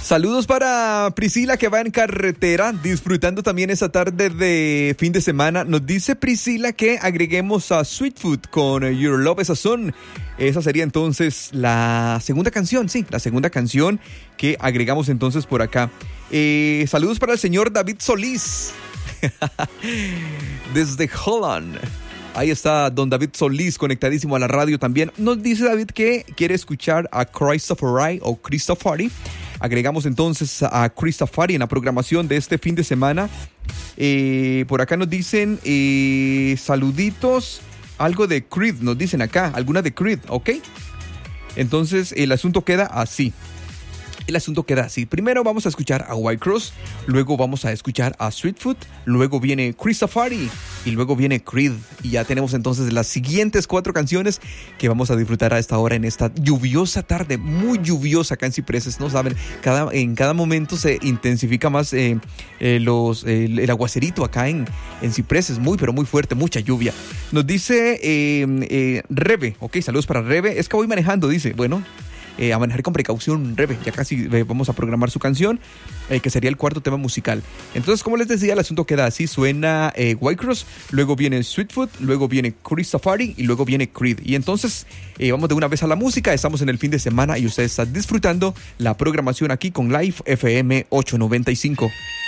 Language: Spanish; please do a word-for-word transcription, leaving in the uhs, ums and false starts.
Saludos para Priscila, que va en carretera, disfrutando también esa tarde de fin de semana. Nos dice Priscila que agreguemos a Sweet Food con Your Love is a Song. Esa sería entonces la segunda canción, sí, la segunda canción que agregamos entonces por acá. Eh, saludos para el señor David Solís, desde Holland. Ahí está don David Solís, conectadísimo a la radio también. Nos dice David que quiere escuchar a Christopher o Christopher. Agregamos entonces a Christopher en la programación de este fin de semana. Eh, por acá nos dicen eh, saluditos, algo de Creed, nos dicen acá, alguna de Creed, ¿ok? Entonces el asunto queda así. El asunto queda así. Primero vamos a escuchar a White Cross, luego vamos a escuchar a Sweet Food, luego viene Christopher y luego viene Creed. Y ya tenemos entonces las siguientes cuatro canciones que vamos a disfrutar a esta hora en esta lluviosa tarde, muy lluviosa acá en Cipreses, ¿no? Saben, cada, en cada momento se intensifica más eh, eh, los, eh, el aguacerito acá en, en Cipreses, muy pero muy fuerte, mucha lluvia. Nos dice eh, eh, Rebe, ok, saludos para Rebe. Es que voy manejando, dice, bueno... Eh, a manejar con precaución, Rebe. Ya casi eh, vamos a programar su canción, eh, que sería el cuarto tema musical. Entonces, como les decía, el asunto queda así. Suena eh, White Cross, luego viene Sweet Food, luego viene Christopher y luego viene Creed. Y entonces eh, vamos de una vez a la música. Estamos en el fin de semana y ustedes están disfrutando la programación aquí con Live F M ochocientos noventa y cinco.